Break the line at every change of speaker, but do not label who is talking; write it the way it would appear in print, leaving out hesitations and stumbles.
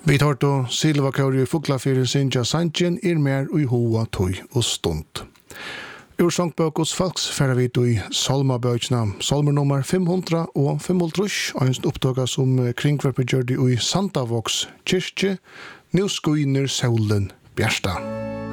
Vi tar då Silva Kauri Fuglafyrir Sinja Sanchen mer ui hoa tøy og stund. Ur sangbøkos falks færa vi i salmabøkna, salmer nummer 500 og 500, og en oppdaga som kringverper gjør det i Sandavoks kyrkje, nu skuiner solen bjersta.